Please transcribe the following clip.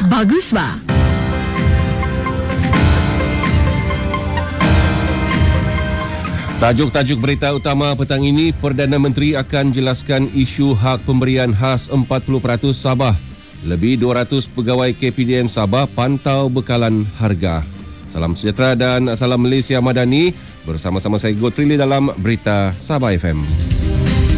Bagus ba? Tajuk-tajuk berita utama petang ini, Perdana Menteri akan jelaskan isu hak pemberian khas 40% Sabah. Lebih 200 pegawai KPDM Sabah pantau bekalan harga. Salam sejahtera dan salam Malaysia Madani. Bersama-sama saya Godfrey dalam Berita Sabah FM.